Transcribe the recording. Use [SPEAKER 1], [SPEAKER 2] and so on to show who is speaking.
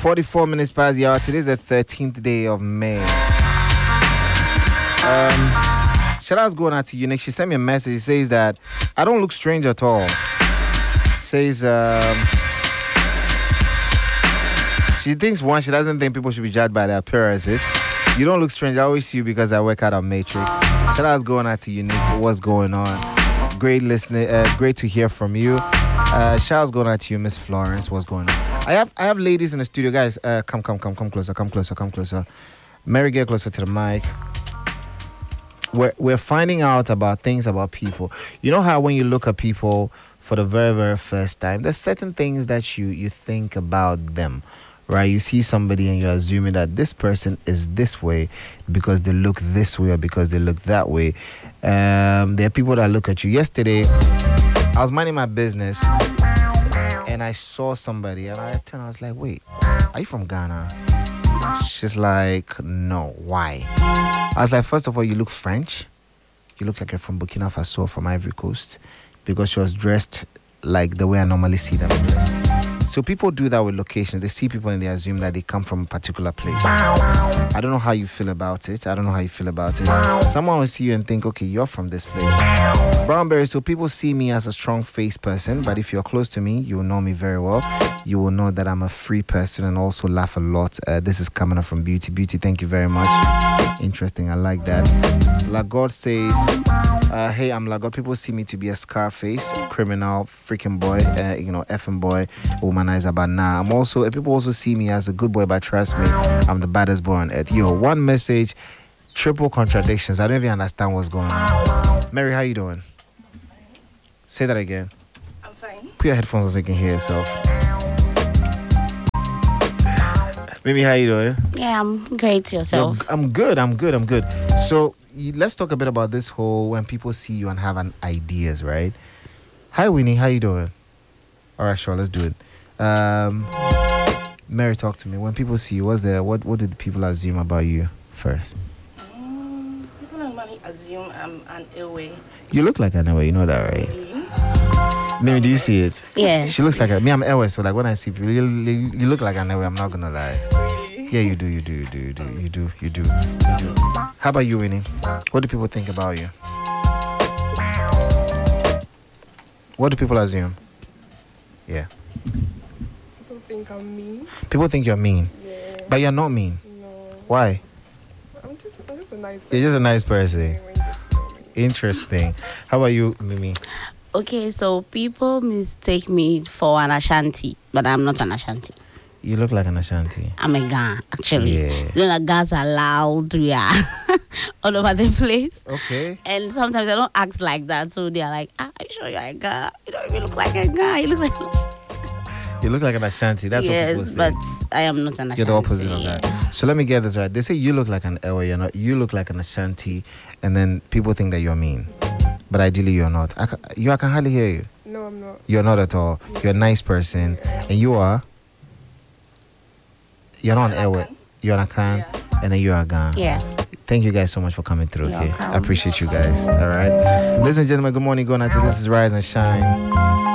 [SPEAKER 1] 44 minutes past the hour. Today's the 13th day of May. Shout out's going out to Unique. She sent me a message. She says that I don't look strange at all. Says she doesn't think people should be judged by their appearances. You don't look strange. I always see you because I work out on Matrix. Shout out's going out to Unique. What's going on? Great listening. Great to hear from you. Shout out's going out to you, Miss Florence. What's going on? I have ladies in the studio, guys. Come closer. Mary, get closer to the mic. We're finding out about things about people. You know how when you look at people for the very, very first time, there's certain things that you think about them, right? You see somebody and you're assuming that this person is this way because they look this way or because they look that way. There are people that look at you. Yesterday, I was minding my business and I saw somebody and I turned, I was like, wait, are you from Ghana? She's like, no, why? I was like, first of all, you look French. You look like you're from Burkina Faso, from Ivory Coast, because she was dressed like the way I normally see them dressed. So people do that with locations. They see people and they assume that they come from a particular place. I don't know how you feel about it. Someone will see you and think, okay, you're from this place. Brownberry, so people see me as a strong-faced person, but if you're close to me, you will know me very well. You will know that I'm a free person and also laugh a lot. This is coming up from Beauty. Beauty, thank you very much. Interesting, I like that. Lagod says, hey, I'm Lagod. People see me to be a Scarface, criminal, freaking boy, effing boy, womanizer, but nah. People also see me as a good boy, but trust me, I'm the baddest boy on earth. Yo, one message, triple contradictions. I don't even understand what's going on. Mary, how you doing? Say that again.
[SPEAKER 2] I'm fine.
[SPEAKER 1] Put your headphones on so you can hear yourself. Mimi, how you doing?
[SPEAKER 2] Yeah, I'm great. Yourself?
[SPEAKER 1] Yo, I'm good. So let's talk a bit about this whole when people see you and have an ideas, right? Hi, Winnie. How you doing? All right, sure. Let's do it. Mary, talk to me. When people see you, what did people assume about you first?
[SPEAKER 2] People normally assume I'm an Ewe.
[SPEAKER 1] You look like an Ewe. You know that, right?
[SPEAKER 2] Really?
[SPEAKER 1] Mimi, do you see it?
[SPEAKER 2] Yeah.
[SPEAKER 1] She looks like me. I'm Ewe, so like when I see people, you look like an Ewe. I'm not gonna lie.
[SPEAKER 2] Really?
[SPEAKER 1] Yeah, you do. How about you, Winnie? What do people think about you? What do people assume? Yeah.
[SPEAKER 3] People think I'm mean.
[SPEAKER 1] People think you're mean.
[SPEAKER 3] Yeah.
[SPEAKER 1] But you're not mean.
[SPEAKER 3] No.
[SPEAKER 1] Why?
[SPEAKER 3] I'm just a nice person.
[SPEAKER 1] You're just a nice person.
[SPEAKER 3] When you just know me.
[SPEAKER 1] Interesting. How about you, Mimi?
[SPEAKER 2] Okay, so people mistake me for an Ashanti, but I'm not an Ashanti.
[SPEAKER 1] You look like an Ashanti.
[SPEAKER 2] I'm a Ga, actually.
[SPEAKER 1] Yeah.
[SPEAKER 2] You know, Gas are loud, we are all over the place.
[SPEAKER 1] Okay.
[SPEAKER 2] And sometimes I don't act like that, so they're like, are you sure you're a Ga? You don't even look like a Ga. You look like
[SPEAKER 1] You look like an Ashanti. That's what people say.
[SPEAKER 2] But I am not an Ashanti.
[SPEAKER 1] You're the opposite of that. So let me get this right. They say you look like an Ewe, you're not. You look like an Ashanti, and then people think that you're mean. But ideally, you're not. I can hardly hear you.
[SPEAKER 3] No, I'm not.
[SPEAKER 1] You're not at all. You're a nice person. And you are? You're not an Ewe. You're an Akan. And then you're a Gan.
[SPEAKER 2] Yeah.
[SPEAKER 1] Thank you guys so much for coming through,
[SPEAKER 2] You're
[SPEAKER 1] okay?
[SPEAKER 2] welcome.
[SPEAKER 1] I appreciate you guys. All right. Ladies and gentlemen, good morning. Going out to This is Rise and Shine.